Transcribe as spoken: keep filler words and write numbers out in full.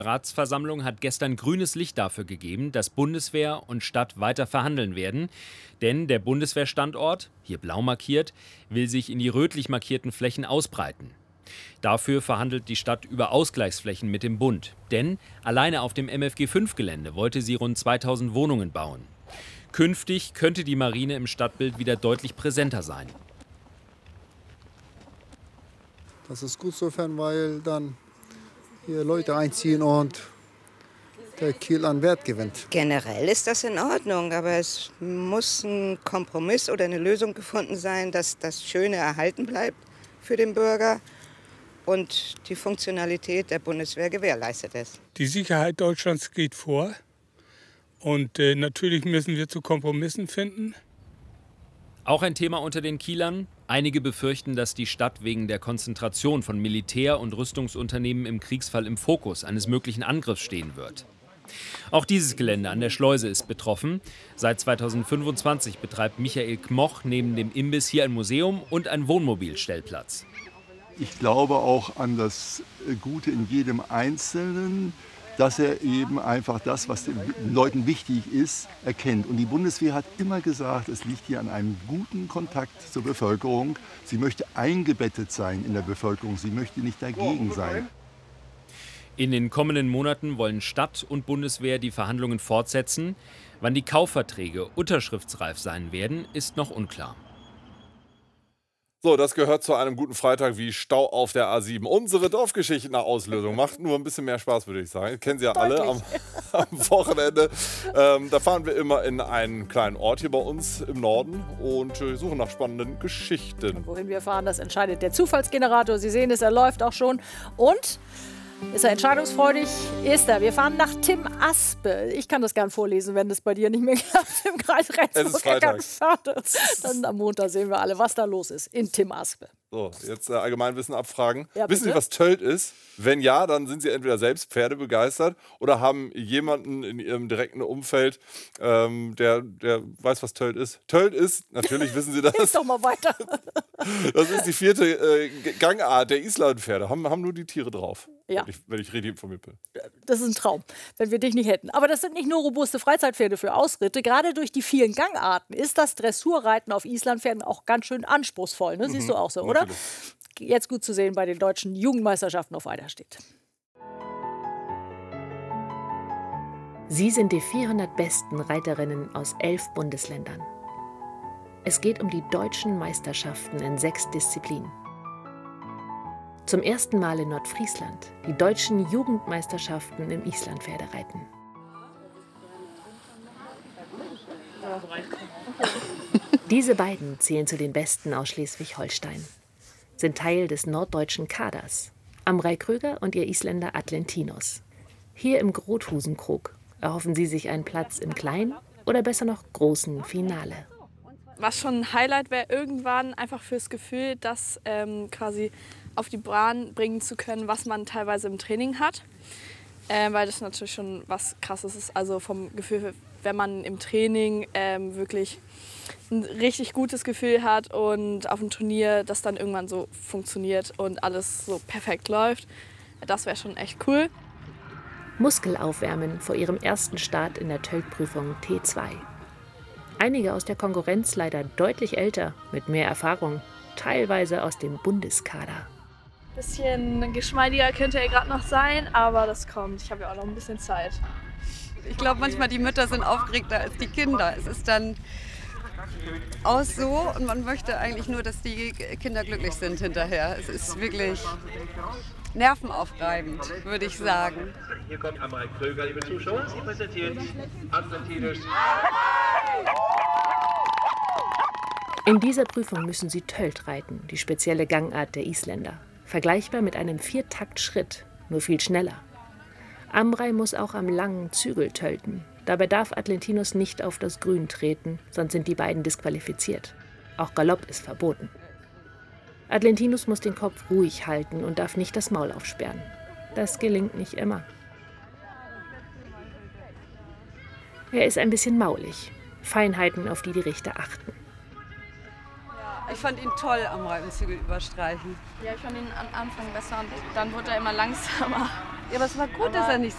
Die Ratsversammlung hat gestern grünes Licht dafür gegeben, dass Bundeswehr und Stadt weiter verhandeln werden. Denn der Bundeswehrstandort, hier blau markiert, will sich in die rötlich markierten Flächen ausbreiten. Dafür verhandelt die Stadt über Ausgleichsflächen mit dem Bund. Denn alleine auf dem M F G fünf Gelände wollte sie rund zweitausend Wohnungen bauen. Künftig könnte die Marine im Stadtbild wieder deutlich präsenter sein. Das ist gut sofern, weil dann hier Leute einziehen und der Kiel an Wert gewinnt. Generell ist das in Ordnung, aber es muss ein Kompromiss oder eine Lösung gefunden sein, dass das Schöne erhalten bleibt für den Bürger und die Funktionalität der Bundeswehr gewährleistet ist. Die Sicherheit Deutschlands geht vor und äh, natürlich müssen wir zu Kompromissen finden. Auch ein Thema unter den Kielern. Einige befürchten, dass die Stadt wegen der Konzentration von Militär- und Rüstungsunternehmen im Kriegsfall im Fokus eines möglichen Angriffs stehen wird. Auch dieses Gelände an der Schleuse ist betroffen. Seit zweitausendfünfundzwanzig betreibt Michael Kmoch neben dem Imbiss hier ein Museum und einen Wohnmobilstellplatz. Ich glaube auch an das Gute in jedem Einzelnen, dass er eben einfach das, was den Leuten wichtig ist, erkennt. Und die Bundeswehr hat immer gesagt, es liegt hier an einem guten Kontakt zur Bevölkerung. Sie möchte eingebettet sein in der Bevölkerung, sie möchte nicht dagegen sein. In den kommenden Monaten wollen Stadt und Bundeswehr die Verhandlungen fortsetzen. Wann die Kaufverträge unterschriftsreif sein werden, ist noch unklar. So, das gehört zu einem guten Freitag wie Stau auf der A sieben. Unsere Dorfgeschichten-Auslösung macht nur ein bisschen mehr Spaß, würde ich sagen. Kennen Sie ja alle am, am Wochenende. Ähm, da fahren wir immer in einen kleinen Ort hier bei uns im Norden und äh, suchen nach spannenden Geschichten. Und wohin wir fahren, das entscheidet der Zufallsgenerator. Sie sehen es, er läuft auch schon. Und ist er entscheidungsfreudig? Ist er. Wir fahren nach Tim Aspe. Ich kann das gern vorlesen, wenn das bei dir nicht mehr klappt. Im Kreis Es ist Freitag. Dann am Montag sehen wir alle, was da los ist in Tim Aspe. So, jetzt äh, Allgemeinwissen abfragen. Ja, Wissen Sie, was Tölt ist? Wenn ja, dann sind Sie entweder selbst Pferde begeistert oder haben jemanden in Ihrem direkten Umfeld, ähm, der, der weiß, was Tölt ist. Tölt ist, natürlich wissen Sie das. Hilf doch mal weiter. Das ist die vierte äh, Gangart der Islandpferde. Haben, haben nur die Tiere drauf. Ja. Wenn ich, wenn ich richtig informiert bin. Das ist ein Traum, wenn wir dich nicht hätten. Aber das sind nicht nur robuste Freizeitpferde für Ausritte. Gerade durch die vielen Gangarten ist das Dressurreiten auf Islandpferden auch ganz schön anspruchsvoll. Ne? Siehst Mhm, du auch so, oder? natürlich. Jetzt gut zu sehen bei den deutschen Jugendmeisterschaften auf Eiderstedt. Sie sind die vierhundert besten Reiterinnen aus elf Bundesländern. Es geht um die deutschen Meisterschaften in sechs Disziplinen. Zum ersten Mal in Nordfriesland die deutschen Jugendmeisterschaften im Islandpferdereiten. Diese beiden zählen zu den Besten aus Schleswig-Holstein, sind Teil des norddeutschen Kaders. Amrei Kröger und ihr Isländer Atlentinus. Hier im Grothusenkrog erhoffen sie sich einen Platz im kleinen oder besser noch großen Finale. Was schon ein Highlight wäre, irgendwann einfach fürs Gefühl, das ähm, quasi auf die Bahn bringen zu können, was man teilweise im Training hat. Äh, weil das natürlich schon was Krasses ist. Also vom Gefühl, wenn man im Training ähm, wirklich ein richtig gutes Gefühl hat und auf dem Turnier das dann irgendwann so funktioniert und alles so perfekt läuft. Das wäre schon echt cool. Muskelaufwärmen vor ihrem ersten Start in der Tölt-Prüfung T zwei. Einige aus der Konkurrenz leider deutlich älter, mit mehr Erfahrung, teilweise aus dem Bundeskader. Bisschen geschmeidiger könnte er gerade noch sein, aber das kommt. Ich habe ja auch noch ein bisschen Zeit. Ich glaube, manchmal die Mütter sind aufgeregter als die Kinder. Es ist dann auch so und man möchte eigentlich nur, dass die Kinder glücklich sind hinterher. Es ist wirklich nervenaufreibend, würde ich sagen. Hier kommt Amrei Kröger, liebe Zuschauer. Sie präsentiert Atlentinus. In dieser Prüfung müssen sie Tölt reiten, die spezielle Gangart der Isländer. Vergleichbar mit einem Viertakt-Schritt, nur viel schneller. Amrei muss auch am langen Zügel tölten. Dabei darf Atlentinus nicht auf das Grün treten, sonst sind die beiden disqualifiziert. Auch Galopp ist verboten. Atlentinus muss den Kopf ruhig halten und darf nicht das Maul aufsperren. Das gelingt nicht immer. Er ist ein bisschen maulig. Feinheiten, auf die die Richter achten. Ich fand ihn toll am Reitenzügel überstreichen. Ja, ich fand ihn am Anfang besser und dann wurde er immer langsamer. Ja, aber es war gut, aber dass er nicht